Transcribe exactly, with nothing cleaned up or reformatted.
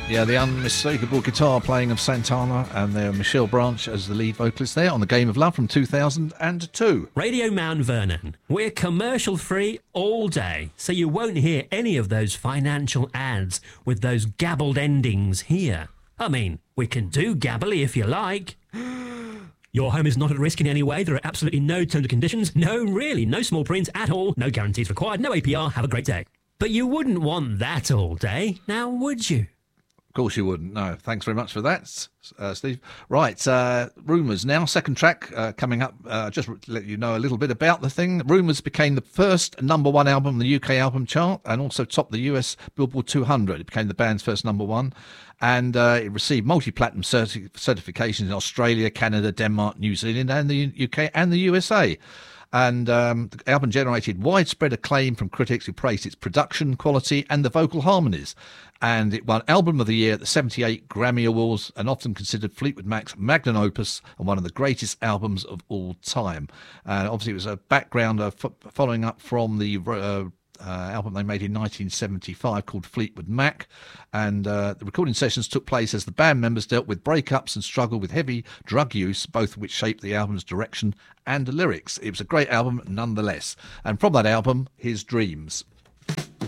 Yeah, the unmistakable guitar playing of Santana, and there Michelle Branch as the lead vocalist there on The Game of Love from two thousand two. Radio Mount Vernon. We're commercial free all day, so you won't hear any of those financial ads with those gabbled endings here. I mean, we can do gabbly if you like. Your home is not at risk in any way. There are absolutely no terms and conditions. No, really, no small print at all. No guarantees required. No A P R. Have a great day. But you wouldn't want that all day, now would you? Of course you wouldn't. No, thanks very much for that, uh, Steve. Right, uh, Rumours now, second track uh, coming up. Uh, just to let you know a little bit about the thing. Rumours became the first number one album in the U K album chart and also topped the U S Billboard two hundred. It became the band's first number one. And uh, it received multi-platinum certi- certifications in Australia, Canada, Denmark, New Zealand and the U K and the U S A. And um, the album generated widespread acclaim from critics who praised its production quality and the vocal harmonies. And it won Album of the Year at the seventy-eight Grammy Awards and often considered Fleetwood Mac's magnum opus and one of the greatest albums of all time. And obviously it was a background of f- following up from the uh, Uh, album they made in nineteen seventy-five called Fleetwood Mac, and uh, the recording sessions took place as the band members dealt with breakups and struggled with heavy drug use, both of which shaped the album's direction and the lyrics. It was a great album nonetheless, and from that album, here's Dreams.